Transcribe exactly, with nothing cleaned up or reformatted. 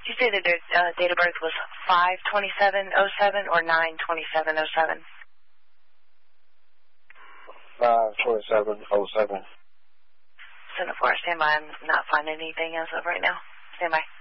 Did you say that their uh, date of birth was five twenty-seven oh seven or nine twenty-seven oh seven? five twenty-seven oh seven. Center four, stand by. I'm not finding anything as of right now. Stand by.